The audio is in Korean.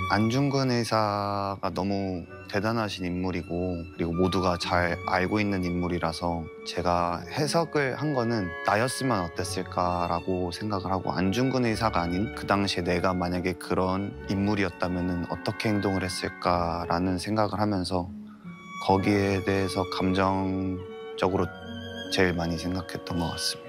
안중근 의사가 너무 대단하신 인물이고 그리고 모두가 잘 알고 있는 인물이라서 제가 해석을 한 거는 나였으면 어땠을까라고 생각을 하고 안중근 의사가 아닌 그 당시에 내가 만약에 그런 인물이었다면 어떻게 행동을 했을까라는 생각을 하면서 거기에 대해서 감정적으로 제일 많이 생각했던 것 같습니다.